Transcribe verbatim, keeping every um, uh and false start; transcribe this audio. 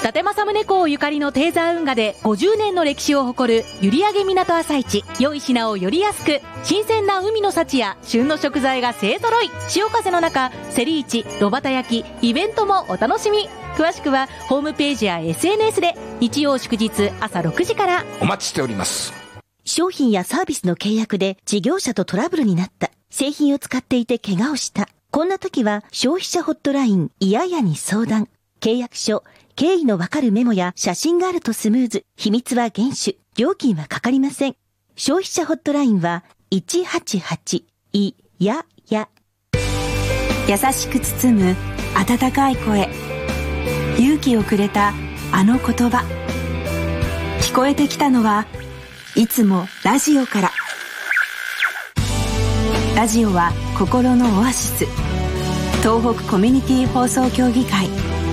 伊達政宗公ゆかりのテーザー運河でごじゅうねんの歴史を誇る閖上港朝市。良い品をより安く、新鮮な海の幸や旬の食材が勢ぞろい。潮風の中、セリ市、炉端焼き、イベントもお楽しみ。詳しくはホームページや エスエヌエス で。日曜祝日朝ろくじからお待ちしております。 商品やサービスの契約で事業者とトラブルになった。製品を使っていて怪我をした。こんな時は消費者ホットラインいややに相談。契約書、経緯のわかるメモや写真があるとスムーズ。秘密は厳守。料金はかかりません。消費者ホットラインはいちはちはちいやや。 優しく包む温かい声。勇気をくれたあの言葉。聞こえてきたのはいつもラジオから。ラジオは心のオアシス。東北コミュニティ放送協議会。